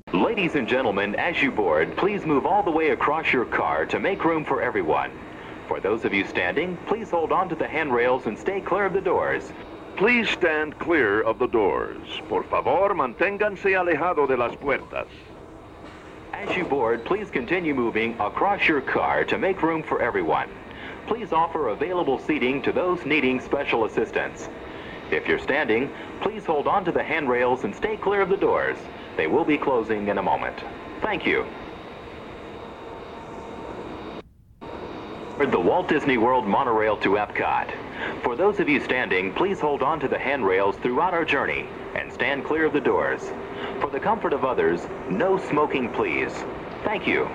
Ladies and gentlemen, as you board, please move all the way across your car to make room for everyone. For those of you standing, please hold on to the handrails and stay clear of the doors. Please stand clear of the doors. Por favor, manténganse alejado de las puertas. As you board, please continue moving across your car to make room for everyone. Please offer available seating to those needing special assistance. If you're standing, please hold on to the handrails and stay clear of the doors. They will be closing in a moment. Thank you. The Walt Disney World monorail to Epcot. For those of you standing, please hold on to the handrails throughout our journey and stand clear of the doors. For the comfort of others, no smoking, please. Thank you.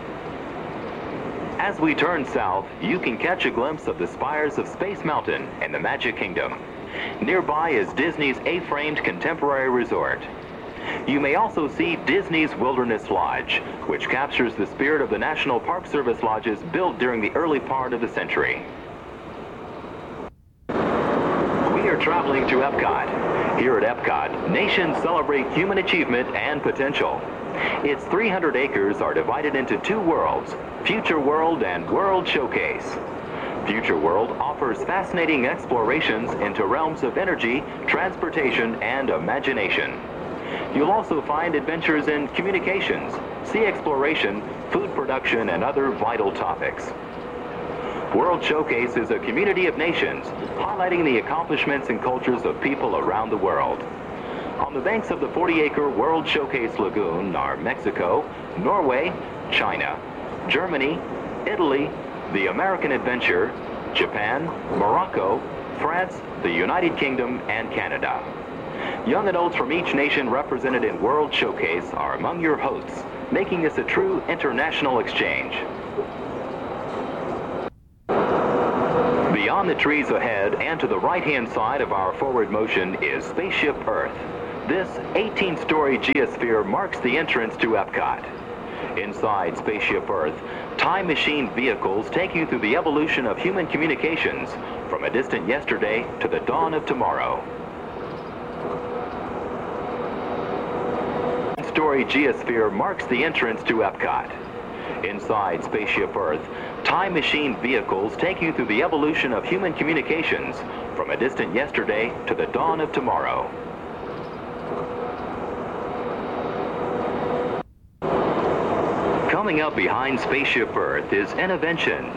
As we turn south, you can catch a glimpse of the spires of Space Mountain and the Magic Kingdom. Nearby is Disney's A-framed contemporary resort. You may also see Disney's Wilderness Lodge, which captures the spirit of the National Park Service lodges built during the early part of the century. We are traveling to Epcot. Here at Epcot, nations celebrate human achievement and potential. Its 300 acres are divided into two worlds, Future World and World Showcase. Future World offers fascinating explorations into realms of energy, transportation, and imagination. You'll also find adventures in communications, sea exploration, food production, and other vital topics. World Showcase is a community of nations, highlighting the accomplishments and cultures of people around the world. On the banks of the 40-acre World Showcase Lagoon are Mexico, Norway, China, Germany, Italy, the American Adventure, Japan, Morocco, France, the United Kingdom, and Canada. Young adults from each nation represented in World Showcase are among your hosts, making this a true international exchange. Beyond the trees ahead and to the right-hand side of our forward motion is Spaceship Earth. This 18-story geosphere marks the entrance to Epcot. Inside Spaceship Earth, time machine vehicles take you through the evolution of human communications from a distant yesterday to the dawn of tomorrow. Story geosphere marks the entrance to Epcot. Inside Spaceship Earth, time machine vehicles take you through the evolution of human communications from a distant yesterday to the dawn of tomorrow. Coming up behind Spaceship Earth is Innovention,